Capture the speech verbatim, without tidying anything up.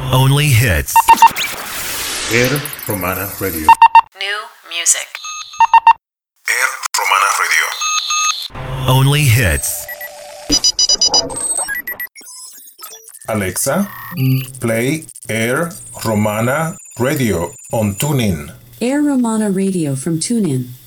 Only hits. Air Romana Radio. New music. Air Romana Radio. Only hits. Alexa, play Air Romana Radio on TuneIn. Air Romana Radio from TuneIn.